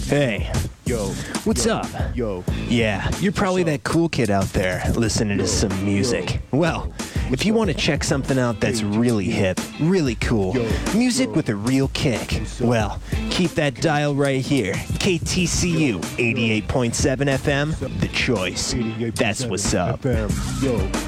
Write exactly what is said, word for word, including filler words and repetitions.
Hey, Yo, what's yo, up? Yo, Yeah, you're probably that cool kid out there listening to some music. Well, if you want to check something out that's really hip, really cool, music with a real kick, well, keep that dial right here. K T C U eighty-eight point seven F M, The Choice. That's what's up. F M. Yo.